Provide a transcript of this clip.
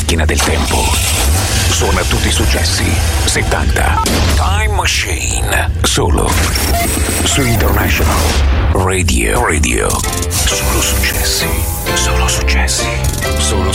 macchina del tempo. Suona tutti i successi 70. Time Machine. Solo su International Radio. Solo successi. Solo successi. Solo